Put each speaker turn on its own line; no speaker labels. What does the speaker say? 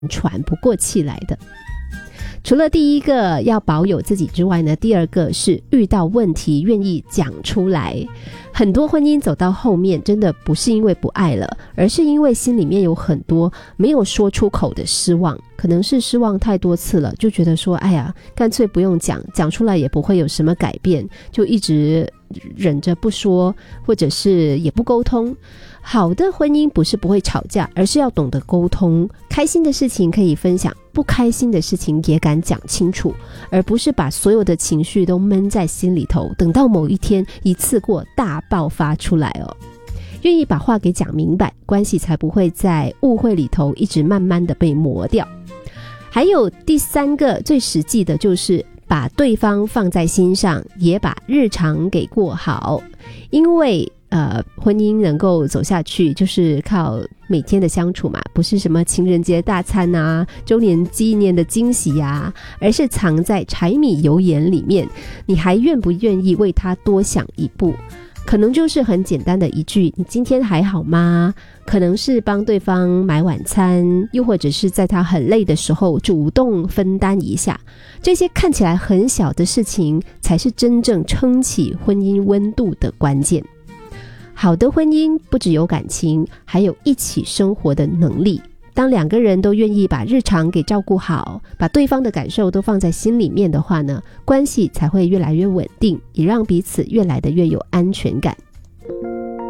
喘不过气来的。除了第一个要保有自己之外呢，第二个是遇到问题愿意讲出来。很多婚姻走到后面真的不是因为不爱了，而是因为心里面有很多没有说出口的失望，可能是失望太多次了，就觉得说哎呀，干脆不用讲，讲出来也不会有什么改变，就一直忍着不说，或者是也不沟通。好的婚姻不是不会吵架，而是要懂得沟通，开心的事情可以分享，不开心的事情也敢讲清楚，而不是把所有的情绪都闷在心里头，等到某一天一次过大爆发出来哦。愿意把话给讲明白，关系才不会在误会里头一直慢慢的被磨掉。还有第三个最实际的就是把对方放在心上，也把日常给过好。因为婚姻能够走下去就是靠每天的相处嘛，不是什么情人节大餐啊，周年纪念的惊喜啊，而是藏在柴米油盐里面。你还愿不愿意为他多想一步？可能就是很简单的一句你今天还好吗？可能是帮对方买晚餐，又或者是在他很累的时候主动分担一下。这些看起来很小的事情，才是真正撑起婚姻温度的关键。好的婚姻不只有感情，还有一起生活的能力。当两个人都愿意把日常给照顾好，把对方的感受都放在心里面的话呢，关系才会越来越稳定，也让彼此越来的越有安全感。